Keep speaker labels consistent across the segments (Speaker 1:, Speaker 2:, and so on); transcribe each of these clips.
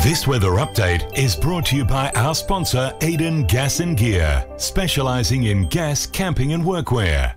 Speaker 1: This weather update is brought to you by our sponsor Eden Gas and Gear, specialising in gas, camping and workwear.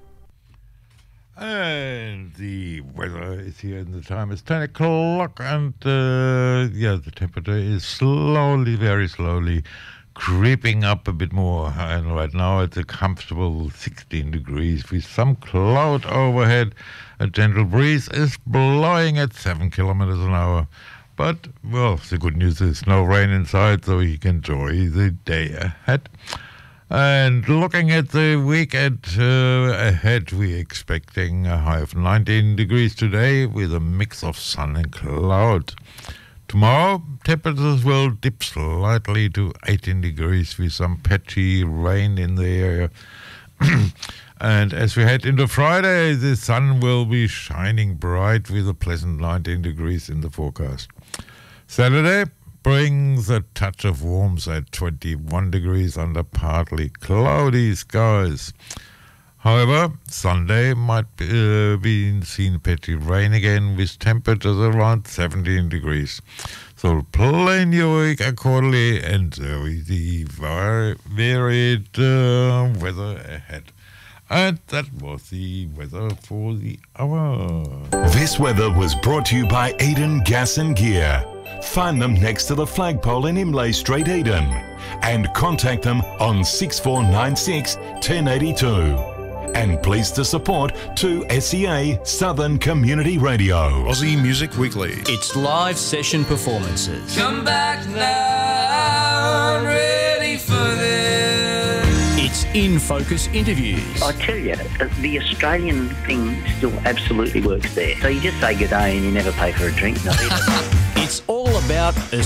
Speaker 2: And the weather is here, and the time is 10 o'clock, and the temperature is slowly, very slowly creeping up a bit more. And right now it's a comfortable 16 degrees with some cloud overhead. A gentle breeze is blowing at 7 kilometers an hour. But, well, the good news is no rain inside, so you can enjoy the day ahead. And looking at the weekend ahead, we're expecting a high of 19 degrees today with a mix of sun and cloud. Tomorrow, temperatures will dip slightly to 18 degrees with some patchy rain in the area. And as we head into Friday, the sun will be shining bright with a pleasant 19 degrees in the forecast. Saturday brings a touch of warmth at 21 degrees under partly cloudy skies. However, Sunday might be seen patchy rain again with temperatures around 17 degrees. So plan your week accordingly and the varied weather ahead. And that was the weather for the hour.
Speaker 1: This weather was brought to you by Eden Gas and Gear. Find them next to the flagpole in Imlay Street, Eden, and contact them on 6496 1082. And pleased to support 2SEA Southern Community Radio.
Speaker 3: Aussie Music Weekly.
Speaker 4: It's live session performances.
Speaker 5: Come back now, I'm ready for this.
Speaker 4: It's in focus interviews.
Speaker 6: I tell you, the Australian thing still absolutely works there. So you just say good day and you never pay for a drink. No,
Speaker 4: It's all about